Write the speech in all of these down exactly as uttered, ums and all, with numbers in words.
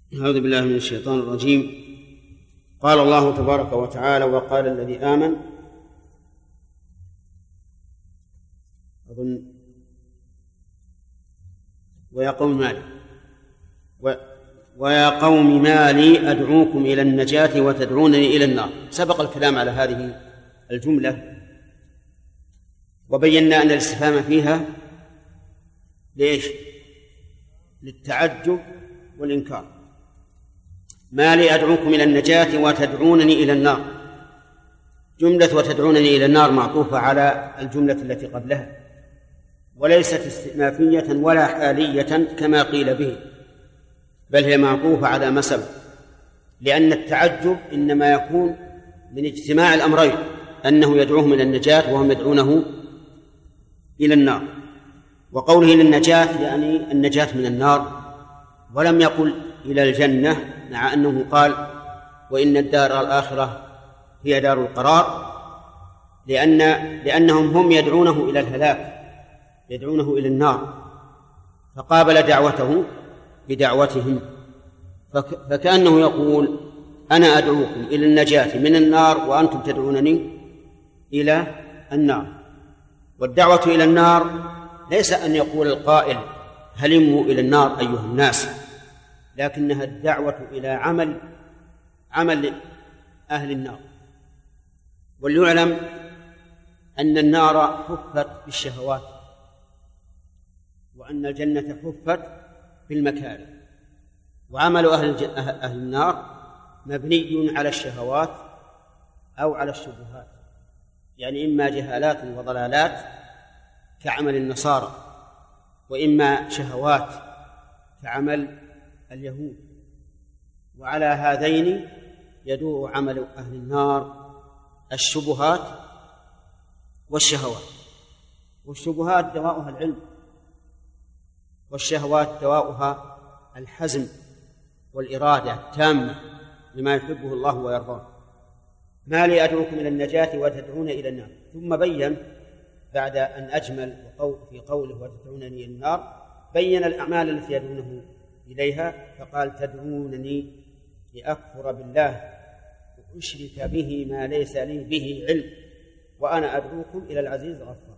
أعوذ بالله من الشيطان الرجيم. قال الله تبارك وتعالى: وقال الذي آمن أظن ويا قوم مالي و... ويا قوم مالي أدعوكم إلى النجاة وتدعونني إلى النار. سبق الكلام على هذه الجملة وبينا أن الاستفهام فيها ليش؟ للتعجب والإنكار. ما لي أدعوكم إلى النجاة وتدعونني إلى النار. جملة وتدعونني إلى النار معطوفة على الجملة التي قبلها، وليست استئنافية ولا حالية كما قيل به، بل هي معطوفة على ما سبق، لأن التعجب إنما يكون من اجتماع الأمرين، أنه يدعوهم إلى النجاة وهم يدعونه إلى النار. وقوله للنجاة يعني النجاة من النار، ولم يقل إلى الجنة، مع أنه قال وإن الدار الآخرة هي دار القرار، لأن لأنهم هم يدعونه إلى الهلاك، يدعونه إلى النار، فقابل دعوته بدعوتهم. فكأنه يقول أنا أدعوكم إلى النجاة من النار وأنتم تدعونني إلى النار. والدعوة إلى النار ليس أن يقول القائل هلموا إلى النار أيها الناس، لكنها الدعوة إلى عمل عمل أهل النار. وليعلم أن النار حفت بالشهوات، وأن الجنة حفت بالمكاره، وعمل أهل, أهل النار مبني على الشهوات أو على الشبهات، يعني إما جهالات وضلالات كعمل النصارى، وإما شهوات كعمل اليهود. وعلى هذين يدور عمل أهل النار الشبهات والشهوات. والشبهات دواؤها العلم، والشهوات دواؤها الحزم والإرادة التامة لما يحبه الله ويرضاه. ما لي أدعوكم إلى النجاة وتدعون إلى النار. ثم بين بعد أن أجمل في قوله وتدعونني إلى النار، بين الأعمال التي يدعونه إليها، فقال تدعونني لأكفر بالله وأشرك به ما ليس لي به علم وأنا أدعوكم إلى العزيز الغفار.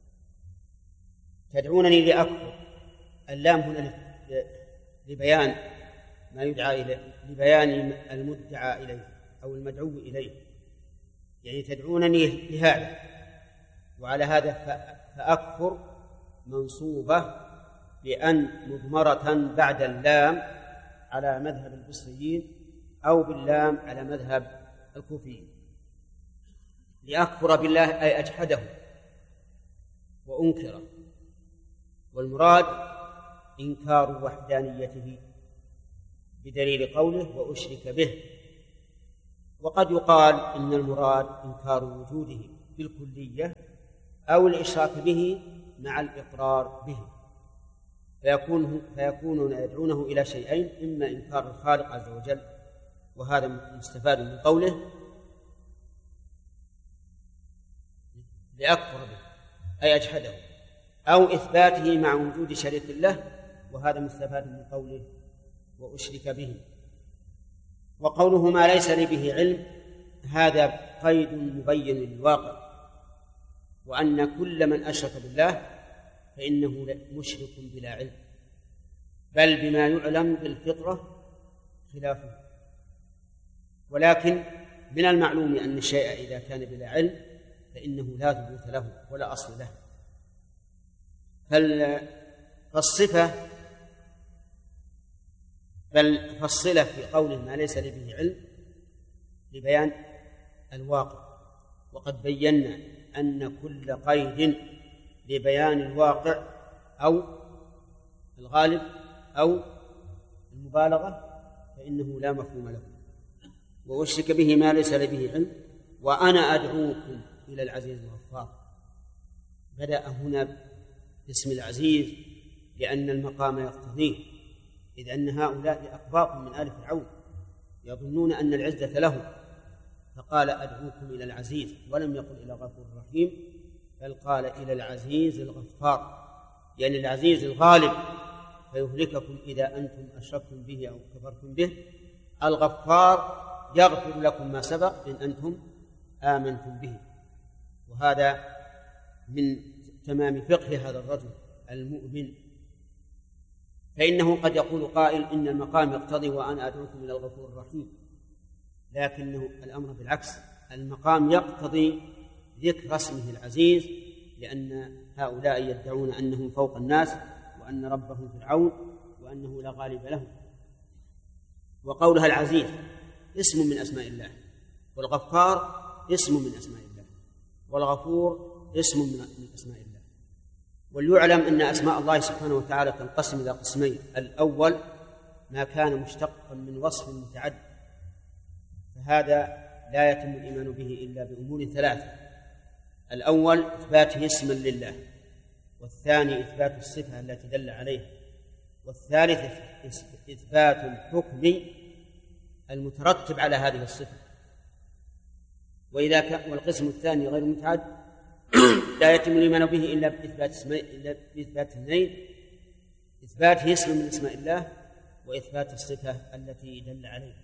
تدعونني لأكفر، اللام هنا لبيان ما يدعى إليه، لبيان المدعى إليه أو المدعو إليه، يعني تدعونني لهذا. وعلى هذا فأكفر منصوبة لأن مضمرة بعد اللام على مذهب البصريين أو باللام على مذهب الكوفيين. لأكفر بالله أي أجحده وأنكره، والمراد إنكار وحدانيته بدليل قوله وأشرك به. وقد يقال إن المراد إنكار وجوده بالكلية أو الإشراك به مع الإقرار به، فيكون فيكونون يدعونه إلى شيئين: إما إنكار الخالق عز وجل، وهذا مستفاد من قوله لأكفر به أي أجحده، أو إثباته مع وجود شريك له، وهذا مستفاد من قوله وأشرك به. وقوله ما ليس لي به علم، هذا قيد مبين للواقع، وأن كل من أشرك بالله فإنه مشرك بلا علم، بل بما يعلم بالفطرة خلافه. ولكن من المعلوم أن الشيء إذا كان بلا علم فإنه لا ثبوت له ولا أصل له. فالصفة بل فالصلة في قوله ما ليس لي به علم لبيان الواقع، وقد بينا أن كل قيد لبيان الواقع أو الغالب أو المبالغة فإنه لا مفهوم له. وأشرك به ما ليس لي به علم وأنا أدعوكم إلى العزيز الغفار. بدأ هنا باسم العزيز لأن المقام يقتضيه، إذ أن هؤلاء أقباط من آل فرعون يظنون أن العزة لهم، فقال أدعوكم إلى العزيز، ولم يقل إلى غفور رحيم، بل قال إلى العزيز الغفار، يعني العزيز الغالب، فيهلككم إذا أنتم أشركتم به أو كفرتم به. الغفار يغفر لكم ما سبق إن أنتم آمنتم به. وهذا من تمام فقه هذا الرجل المؤمن، فإنه قد يقول قائل إن المقام يقتضي وأنا أدعوكم إلى الغفور الرحيم، لكنه الأمر بالعكس، المقام يقتضي ذكر اسمه العزيز، لأن هؤلاء يدعون أنهم فوق الناس وأن ربهم فرعون وأنه لا غالب لهم. وقولها العزيز اسم من أسماء الله، والغفار اسم من أسماء الله، والغفور اسم من أسماء الله. وليعلم أن أسماء الله سبحانه وتعالى تنقسم إلى قسمين: الأول ما كان مشتقا من وصف متعدد، فهذا لا يتم الإيمان به إلا بأمور ثلاثة: الأول إثباته اسما لله، والثاني إثبات الصفة التي دل عليها، والثالث إثبات الحكم المترتب على هذه الصفة. وإذا كان والقسم الثاني غير متعدد لا يتم الإيمان به إلا بإثبات اسمين، إلا بإثبات اثنين: إثباته اسم من أسماء الله، وإثبات الصفة التي دل عليها.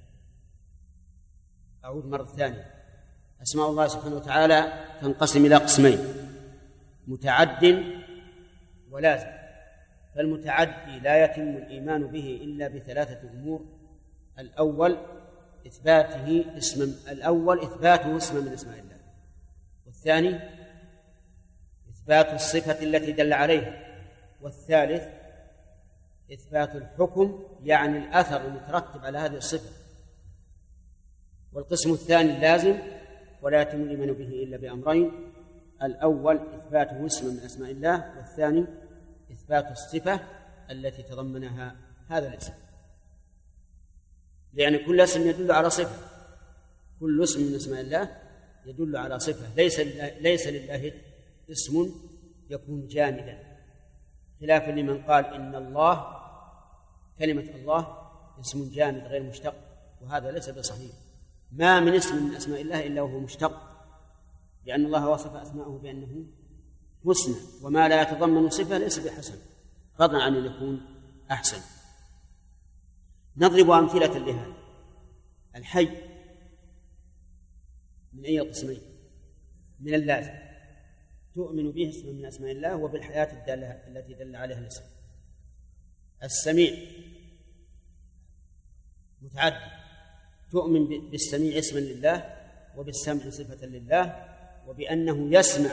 أعود مرة ثانية: أسماء الله سبحانه وتعالى تنقسم إلى قسمين: متعد ولازم. فالمتعدي لا يتم الإيمان به إلا بثلاثة أمور: الأول إثباته اسم الأول إثباته اسم من أسماء الله، والثاني إثبات الصفة التي دل عليها، والثالث إثبات الحكم يعني الأثر المترتب على هذه الصفة. والقسم الثاني اللازم، ولا يتم الإيمان به إلا بأمرين: الأول إثباته اسم من أسماء الله، والثاني إثبات الصفة التي تضمنها هذا الاسم. لأن كل اسم يدل على صفة، كل اسم من أسماء الله يدل على صفة. ليس لله, ليس لله اسم يكون جامدا، خلافا لمن قال إن الله كلمة الله اسم جامد غير مشتق، وهذا ليس بصحيح. ما من اسم من أسماء الله إلا وهو مشتق، لأن الله وصف أسماءه بأنه حسنى، وما لا يتضمن صفة ليس بحسن، فضلا عن أن يكون أحسن. نضرب أمثلة لهذا. الحي من أي قسمين؟ من اللازم، تؤمن به اسم من أسماء الله وبالحياة الدالة التي دل عليها الاسم. السميع متعدد، تؤمن بالسميع اسما لله وبالسمع صفة لله، وبأنه يسمع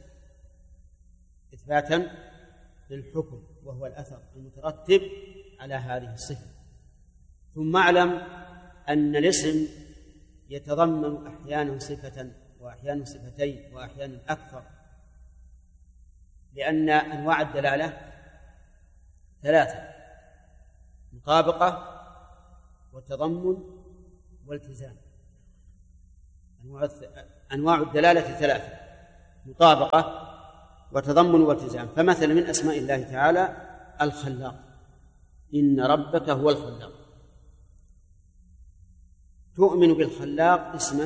إثباتا للحكم وهو الأثر المترتب على هذه الصفة. ثم اعلم أن الاسم يتضمن أحيانا صفة وأحيانا صفتين وأحيانا أكثر، لأن أنواع الدلالة ثلاثة: مطابقة وتضمن والتزام. أنواع الدلالة ثلاثة: مطابقة وتضمن والتزام. فمثلا من أسماء الله تعالى الخلاق، إن ربك هو الخلاق، تؤمن بالخلاق اسما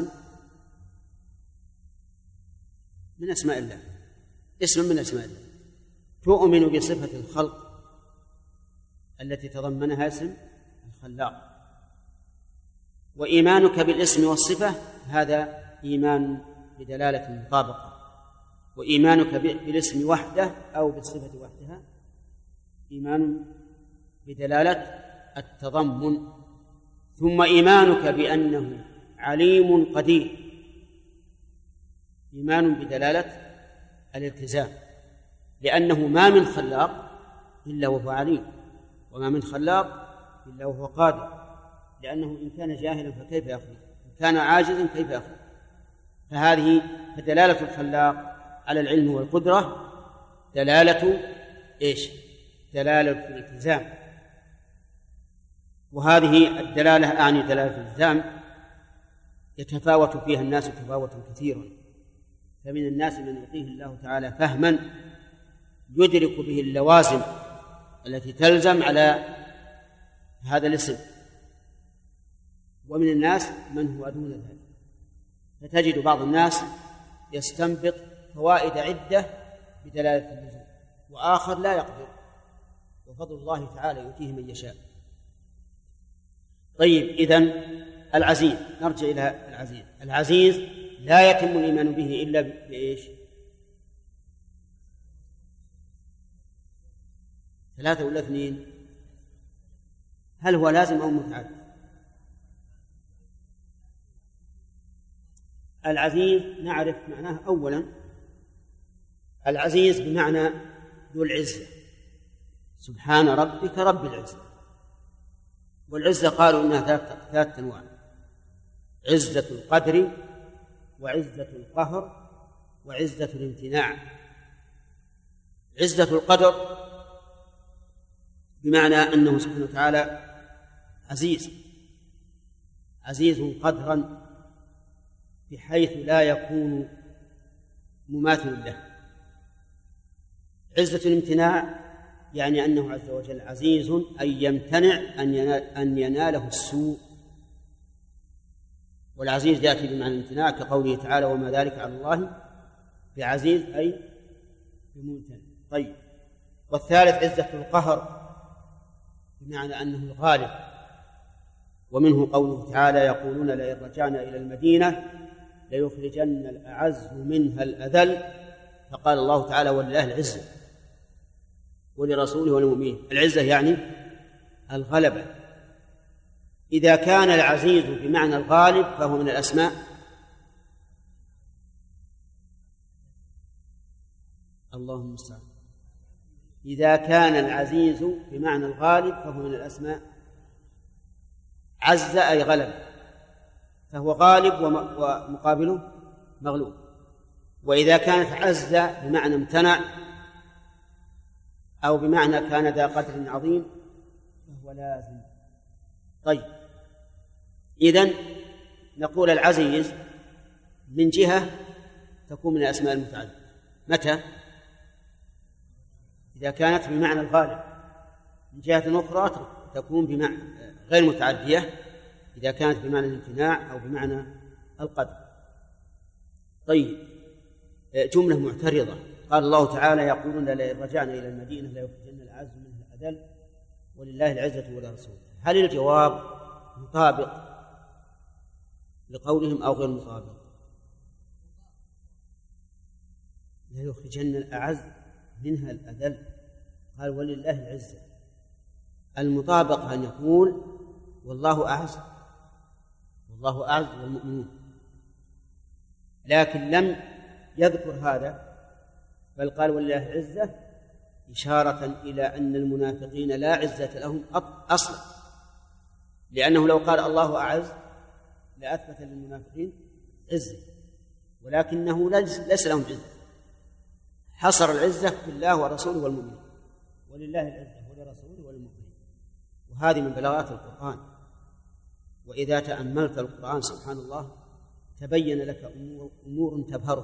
من أسماء الله، اسم من أسماء الله. تؤمن بصفة الخلق التي تضمنها اسم الخلاق. وإيمانك بالاسم والصفة هذا إيمان بدلالة المطابقة، وإيمانك بالاسم وحده أو بالصفة وحدها إيمان بدلالة التضمن. ثم إيمانك بأنه عليم قدير إيمان بدلالة الالتزام، لأنه ما من خلاق إلا وهو عليم، وما من خلاق إلا وهو قادر، لأنه إن كان جاهلا فكيف يخلق، إن كان عاجزا كيف يخلق. فهذه فدلالة الخلاق على العلم والقدرة دلالة إيش؟ دلالة الالتزام. وهذه الدلالة أعني دلالة الالتزام يتفاوت فيها الناس تفاوتا كثيرا، فمن الناس من يعطيه الله تعالى فهما يدرك به اللوازم التي تلزم على هذا الاسم، ومن الناس من هو دون ذلك. فتجد بعض الناس يستنبط فوائد عدة بدلالة اللزوم، وآخر لا يقدر، وفضل الله تعالى يؤتيه من يشاء. طيب، إذن العزيز، نرجع إلى العزيز. العزيز لا يتم الإيمان به إلا بإيش؟ ثلاثة ولا اثنين؟ هل هو لازم أو متعدد؟ العزيز نعرف معناه أولا. العزيز بمعنى ذو العزة، سبحان ربك رب العزة. والعزة قالوا إنها ثلاثة أنواع: عزة القدر، وعزة القهر، وعزة الامتناع. عزة القدر بمعنى أنه سبحانه وتعالى عزيز، عزيز قدرا بحيث لا يكون مماثل له. عزة الامتناع يعني أنه عز وجل عزيز أن يمتنع أن ينال أن يناله السوء. والعزيز يأتي بمعنى الامتناع كقوله تعالى: وما ذلك على الله بعزيز، أي بممتنع. طيب، والثالث عزة القهر بمعنى أنه الغالب، ومنه قوله تعالى: يقولون لئن رجعنا إلى المدينة ليخرجن الأعز منها الأذل. فقال الله تعالى: ولله العزة ولرسوله وللمؤمنين. العزة يعني الغلبة. إذا كان العزيز بمعنى الغالب فهو من الأسماء اللهم المستعان. إذا كان العزيز بمعنى الغالب فهو من الأسماء عز أي غلب، فهو غالب ومقابله مغلوب. وإذا كانت عز بمعنى امتنع أو بمعنى كان ذا قدر عظيم فهو لازم. طيب، إذن نقول العزيز من جهة تكون من الأسماء المتعددة. متى؟ إذا كانت بمعنى الغالب. من جهة أخرى تكون بمعنى غير متعدية إذا كانت بمعنى الامتناع أو بمعنى القدر. طيب، جملة معترضة. قال الله تعالى: يقولون لئن رجعنا إلى المدينة ليخرجن الأعز منها الأذل ولله العزة ولرسوله. هل الجواب مطابق لقولهم أو غير مطابق؟ ليخرجن الأعز منها الأذل، قال ولله العزة. المطابق أن يقول والله أعز، والله أعز والمؤمنون، لكن لم يذكر هذا، بل قال ولله العزة إشارة إلى أن المنافقين لا عزة لهم أصلا، لأنه لو قال الله أعز لأثبت للمنافقين عزة، ولكنه ليس لهم عزة. حصر العزة بالله ورسوله والمؤمنين، ولله العزة ولرسوله والمؤمنين. وهذه من بلاغات القرآن. وإذا تأملت القرآن سبحان الله تبين لك أمور, أمور تبهرك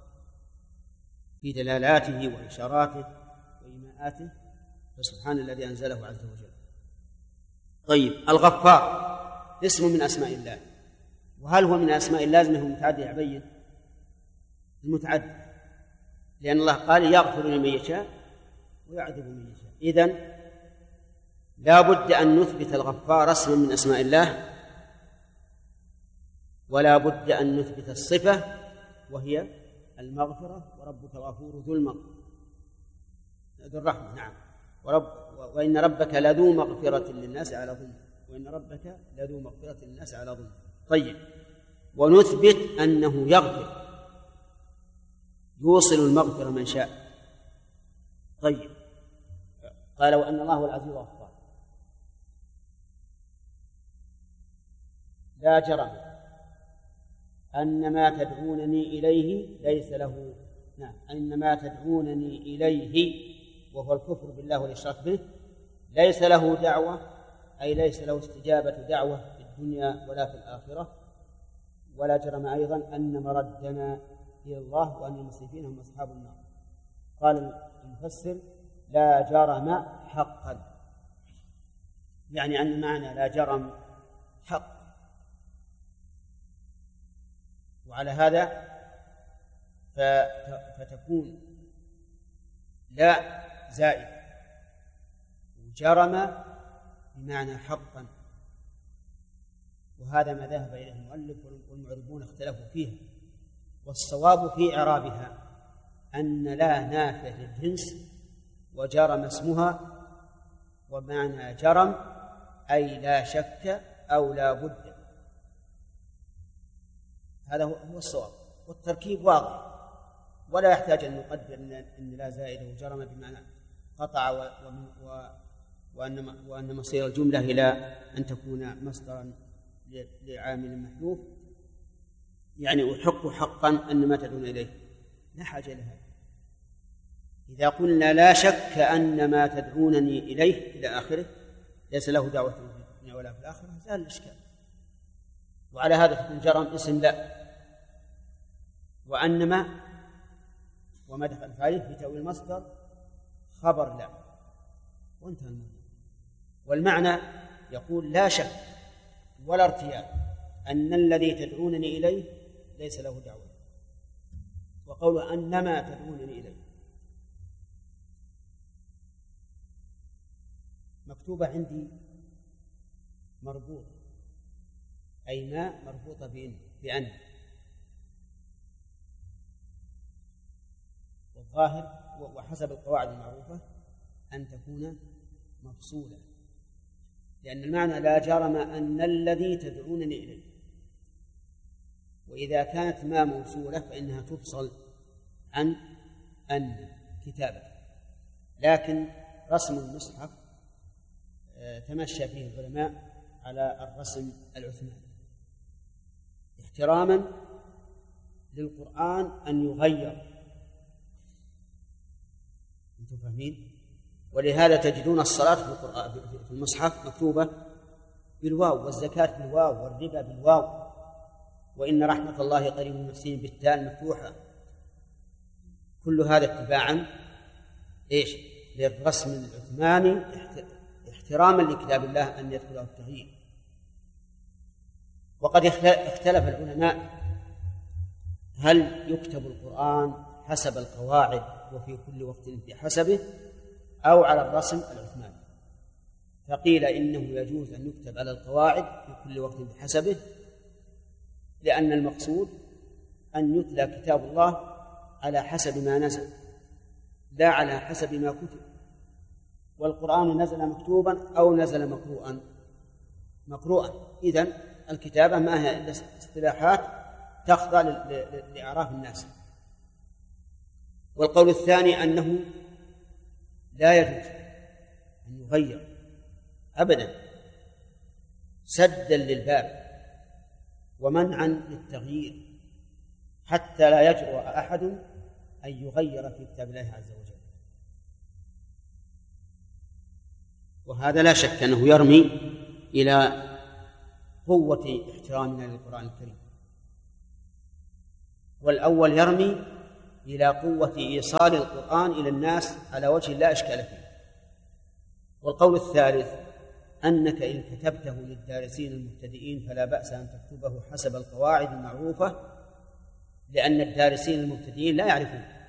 في دلالاته وإشاراته وإيماءاته، فسبحان الذي أنزله عز وجل. طيب، الغفار اسم من أسماء الله، وهل هو من أسماء اللازمة المتعدية؟ أبين المتعدي، لأن الله قال يغفر لمن يشاء ويعذب من يشاء. إذن لا بد أن نثبت الغفار اسما من أسماء الله، ولا بد أن نثبت الصفة وهي المغفرة، وربك غفور ذو المغفرة ذو الرحمة. نعم، ورب وإن ربك لذو مغفرة للناس على ظلم، وإن ربك لذو مغفرة للناس على ظلم. طيب، ونثبت أنه يغفر، يوصل المغفرة من شاء. طيب، قال وأن الله هو العزيز الغفار. لا جرم أن ما تدعونني إليه ليس له نعم أن ما تدعونني إليه وهو الكفر بالله والإشراك به ليس له دعوة، أي ليس له استجابة دعوة في الدنيا ولا في الآخرة. ولا جرم أيضا أن مردنا إلى الله وأن المسرفين هم أصحاب النار. قال المفسر لا جرم حقا، يعني أن معنى لا جرم حق. وعلى هذا فتكون لا زائد، جرم بمعنى حقا، وهذا ما ذهب إليه المؤلف والمعربون اختلفوا فيه، والصواب في إعرابها أن لا نافية للجنس وجرم اسمها، ومعنى جرم أي لا شك أو لا بد، هذا هو الصواب، والتركيب واضح ولا يحتاج أن نقدر أن لا زائد وجرم بمعنى قطع وأن وأن مصير الجملة إلى أن تكون مصدرا لعامل محذوف، يعني أحق حقا أن ما تدعون إليه لا حاجة لها. إذا قلنا لا شك أن ما تدعونني إليه إلى آخره ليس له دعوة في الدنيا ولا في الآخرة زال الإشكال، وعلى هذا تكون جرم اسم لا، وأنما وما دخل فعله في تأويل المصدر خبر لا، وانتهى الموضوع. والمعنى يقول لا شك ولا ارتياب أن الذي تدعونني إليه ليس له دعوة، وقول أنما تدعونني إليه مكتوبة عندي مربوطة، أي ما مربوطة بإن بأن، والظاهر وحسب القواعد المعروفة أن تكون مفصولة، لأن المعنى لا جرم أن الذي تدعونني إليه، وإذا كانت ما موصولة فإنها تفصل عن أن كتابة. لكن رسم المصحف تمشى فيه العلماء على الرسم العثماني احتراما للقرآن أن يغير، أنتم فاهمين؟ ولهذا تجدون الصلاة في القرآن في المصحف مكتوبة بالواو، والزكاة بالواو، والربا بالواو، وإن رحمة الله قريب من المحسنين بالتاء مفتوحة. كل هذا اتباعا ايش؟ للرسم العثماني احتراما لكتاب الله أن يدخله التغيير. وقد اختلف العلماء هل يكتب القرآن حسب القواعد وفي كل وقت بحسبه أو على الرسم العثماني، فقيل إنه يجوز أن يكتب على القواعد في كل وقت بحسبه، لأن المقصود أن يتلى كتاب الله على حسب ما نزل لا على حسب ما كتب، والقرآن نزل مكتوبا أو نزل مقروءا مقروءا إذن الكتابة ما هي إلا اصطلاحات تخضع لإعراف الناس. والقول الثاني أنه لا يجوز أن يغير أبدا سدا للباب ومنعا للتغيير، حتى لا يجرؤ أحد أن يغير في كتاب الله عز وجل. وهذا لا شك أنه يرمي إلى قوة احترامنا للقرآن الكريم، والأول يرمي إلى قوة إيصال القرآن إلى الناس على وجه لا إشكال فيه. والقول الثالث أنك إن كتبته للدارسين المبتدئين فلا بأس أن تكتبه حسب القواعد المعروفة، لأن الدارسين المبتدئين لا يعرفون